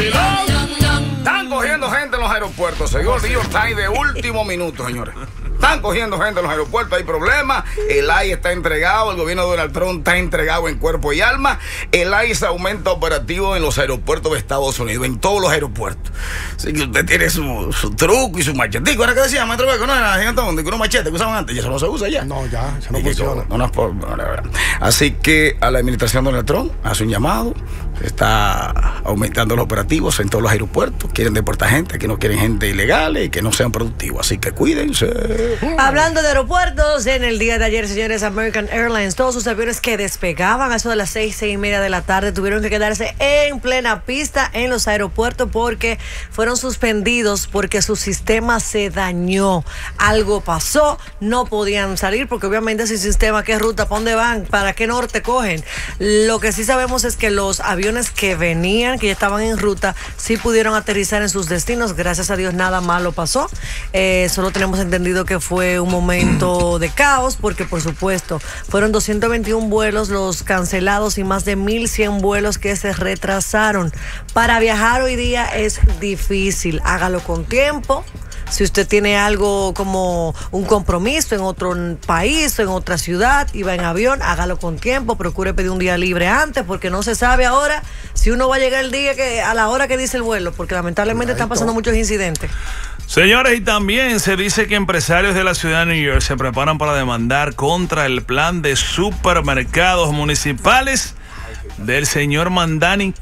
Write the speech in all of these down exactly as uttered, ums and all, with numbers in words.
vacilón. Están cogiendo gente en los aeropuertos. Según el New York Times de último minuto, señores. Están cogiendo gente en los aeropuertos, hay problemas. El I C E está entregado, el gobierno de Donald Trump está entregado en cuerpo y alma. El I C E aumenta operativo en los aeropuertos de Estados Unidos, en todos los aeropuertos. Así que usted tiene su, su truco y su machetico. ¿Ahora qué decía, maestro Beco? No era gigantón, que unos machetes que usaban antes, ya eso no se usa ya. No, ya, eso no funciona. No, no, no, así que a la administración de Donald Trump hace un llamado. Se está aumentando los operativos en todos los aeropuertos. Quieren deportar gente, que no quieren gente ilegal y que no sean productivos. Así que cuídense. Hablando de aeropuertos, en el día de ayer, señores, American Airlines, todos sus aviones que despegaban a eso de las seis, seis y media de la tarde, tuvieron que quedarse en plena pista en los aeropuertos porque fueron suspendidos porque su sistema se dañó. Algo pasó, no podían salir porque obviamente sin sistema, ¿qué ruta? ¿Para dónde van? ¿Para qué norte cogen? Lo que sí sabemos es que los aviones que venían, que ya estaban en ruta, sí pudieron aterrizar en sus destinos. Gracias a Dios nada malo pasó. Eh, solo tenemos entendido que fue un momento de caos porque por supuesto fueron doscientos veintiún vuelos los cancelados y más de mil cien vuelos que se retrasaron. Para viajar hoy día es difícil, hágalo con tiempo. Si usted tiene algo como un compromiso en otro país o en otra ciudad y va en avión, hágalo con tiempo, procure pedir un día libre antes porque no se sabe ahora si uno va a llegar el día que a la hora que dice el vuelo, porque lamentablemente están pasando muchos incidentes. Señores, y también se dice que empresarios de la ciudad de New York se preparan para demandar contra el plan de supermercados municipales del señor Mamdani.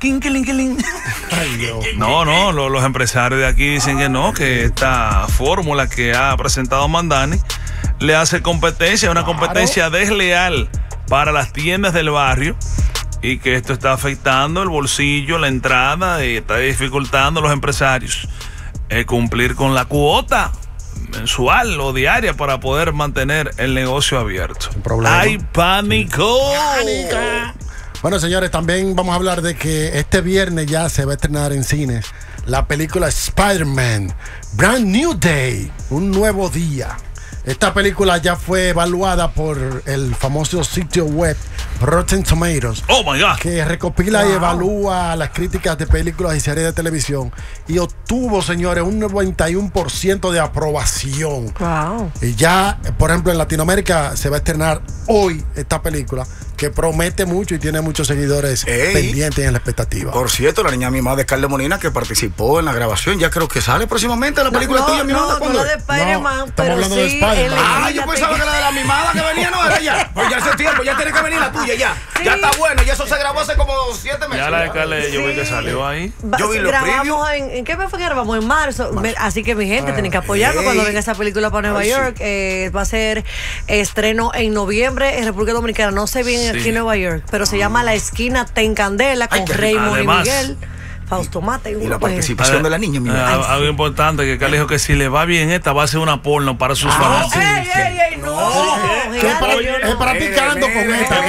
No, no, lo, los empresarios de aquí dicen que no, que esta fórmula que ha presentado Mamdani le hace competencia, una competencia desleal para las tiendas del barrio y que esto está afectando el bolsillo, la entrada y está dificultando a los empresarios eh, cumplir con la cuota mensual o diaria para poder mantener el negocio abierto. ¡Hay pánico! ¡Pánico! Bueno, señores, también vamos a hablar de que este viernes ya se va a estrenar en cines la película Spider-Man, Brand New Day, un nuevo día. Esta película ya fue evaluada por el famoso sitio web Rotten Tomatoes. Oh my God. Que recopila wow. y evalúa las críticas de películas y series de televisión. Y obtuvo, señores, un noventa y uno por ciento de aprobación. Wow. Y ya, por ejemplo, en Latinoamérica se va a estrenar hoy esta película, que promete mucho y tiene muchos seguidores Ey, pendientes en la expectativa. Por cierto, la niña mimada de Scarlett Molina que participó en la grabación, ya creo que sale próximamente la película no, tuya, no, mimada. No, no la de Spider-Man, no, pero hablando sí. De Spider-Man. Ah, yo pensaba que la de la mimada que venía no era ya. Pues ya hace tiempo, ya tiene que venir la tuya, ya. Sí. Ya está bueno, y eso se grabó hace como siete meses. Ya la de Scarlett, sí. Yo vi que salió ahí. Yo vi los previews. En, ¿En qué fue que grabamos? En marzo. marzo. Así que mi gente, ah, tienen que apoyarnos hey. cuando venga esa película para Nueva Ay, York. Sí. Eh, va a ser estreno en noviembre en República Dominicana. No sé bien sí. aquí en Nueva York, pero se llama La Esquina Ten Candela con Ay, Raymond además, y Miguel. Fausto Mate. Y la participación ver, de la niña, mira. Eh, algo importante que Carlos dijo que si le va bien esta va a ser una porno para sus ah, fans. ¡Ey, ey, ey! ¡No! no. Es para, es practicando con esta.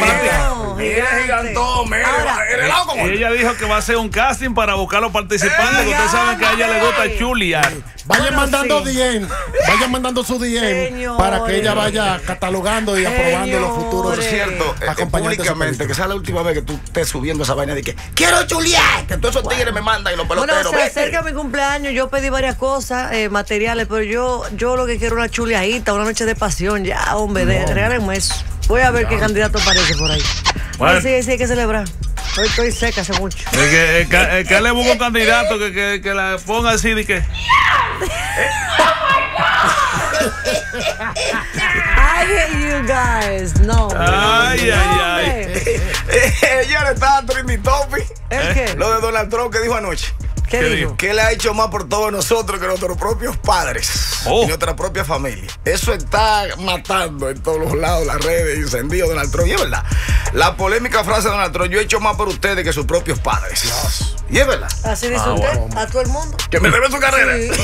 Gigantón, ella dijo que va a hacer un casting para buscar a los participantes. Eh, ustedes saben que a ella le gusta chuliar. Vayan bueno, mandando sí. D M, vayan mandando su D M Señores. para que ella vaya catalogando y aprobando Señores. los futuros. Por cierto, eh, públicamente, que sea la última vez que tú estés subiendo esa vaina de que quiero chuliar, que todos esos bueno. tigres me mandan y los peloteros. Bueno, se acerca mi cumpleaños, yo pedí varias cosas, eh, materiales, pero yo yo lo que quiero es una chuliadita, una noche de pasión, ya, hombre, no. regálenme eso. Voy a ver ya. qué candidato aparece por ahí. Bueno. Sí, sí, hay que celebrar. Hoy estoy seca hace mucho. Es que, es que, es que le busco un candidato que, que, que la ponga así de que. I hate you guys. No. Ay, no, ay, ay. Ella le estaba trending topic. ¿El qué? Lo de Donald Trump que dijo anoche. ¿Qué, ¿Qué dijo? Que le ha hecho más por todos nosotros que nuestros propios padres oh. y nuestra propia familia. Eso está matando en todos los lados, las redes, incendios Donald Trump. Y es verdad. La polémica frase de Donald Trump: yo he hecho más por ustedes que sus propios padres. Dios. Y es verdad. Así dice ah, usted, bueno. a todo el mundo. Que me debe su carrera. Sí.